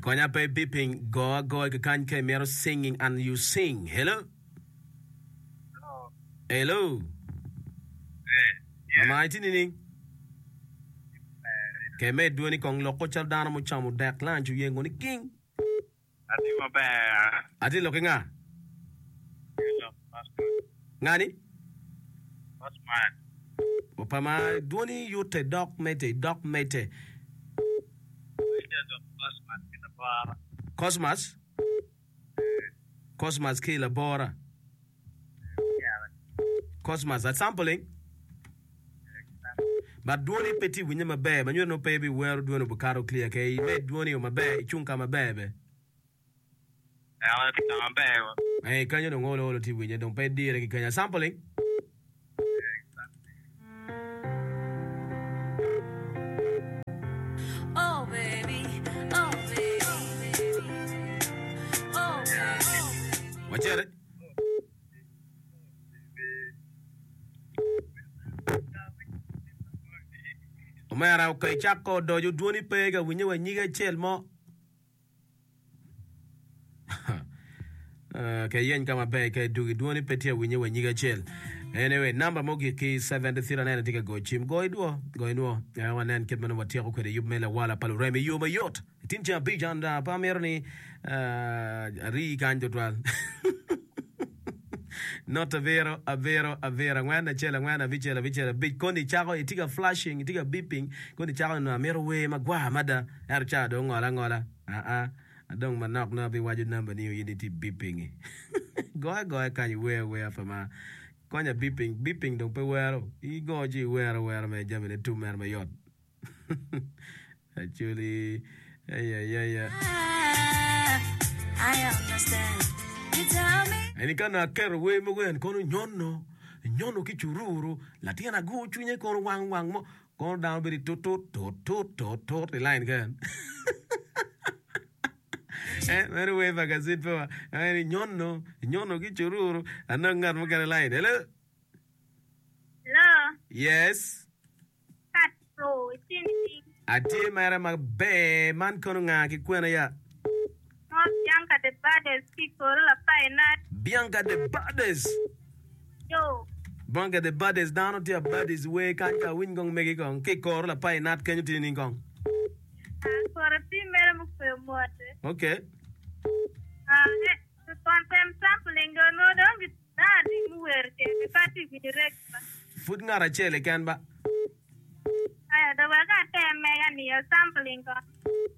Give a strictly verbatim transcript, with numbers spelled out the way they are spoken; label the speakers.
Speaker 1: Konya pay beeping go go kan ke mero singing and you sing. Hello?
Speaker 2: Hello.
Speaker 1: Hello.
Speaker 2: Eh.
Speaker 1: Mama itini ke me duoni kong loko chal dana mo chamu dak lan ju yengo ni king.
Speaker 2: Ati mabe.
Speaker 1: Ati loke nga? Ngani?
Speaker 2: Osman.
Speaker 1: Opama duoni yote dok mete dok mete. Cosmas? Cosmas kila bora. Cosmas that sampling? But duoni peti winye mabe, manyo no baby where duoni bukaro clear ke me duoni o mabe, chunka mabe.
Speaker 2: Ela tika mabe.
Speaker 1: Eh kanyo no ngolo olo ti winye don pe dire ki kanya sampling?
Speaker 3: Oh baby, oh baby, oh baby.
Speaker 1: What's it? Omera okay chako dojo duoni pega winye wa nyiga chel mo. Uh, ke yen kama be ke dugi duoni petia winye wa nyiga chel. Anyway, number mogi ki seven three nine tika go chim go idwo go idwo ya wanen kit mano watia ko kwede yubmela wala palu reme yuma yot tincha bijanda pa merni uh, ri kanjo twal. Not a vero, a vero, a vero. Ngwana chela, ngwana vichela, vichela. Big kondi chako, itika flashing, itika beeping. Kondi chako na mero we magwa mada. Yaro cha do ngola ngola. Ah ah. Adong manok na bi wajud number niyo yiniti beeping. Goa goa kanyi we we apa ma. Konya beeping, beeping dong pe wero. I goji wero wero me jamine tu mer me yot. Actually, yeah yeah yeah yeah.
Speaker 3: I understand. You tell me.
Speaker 1: Eni kana kero we mo wen kono nyono nyono kichururu latina go chunye kono wang wang mo kono down beri to to to to to to the line gan. Eh very we magazine pa eni nyono nyono kichururu anangar mo kana line. Hello.
Speaker 4: Hello.
Speaker 1: Yes.
Speaker 4: Kat pro chini.
Speaker 1: Ati mara magbe man kono nga ki kwena ya.
Speaker 4: Bianca the baddest people la painat.
Speaker 1: Bianca the baddest.
Speaker 4: Yo.
Speaker 1: Bianca the baddest down to your baddest way kanja win gong megi gong ke kor la painat kenyu tini gong.
Speaker 4: For a team mera mukwe mote.
Speaker 1: Okay.
Speaker 4: Ah, eh, the content sampling go no don't get that in where the party be direct.
Speaker 1: Food ngara chele kan ba.
Speaker 4: Ay, the waga tem mega ni sampling go.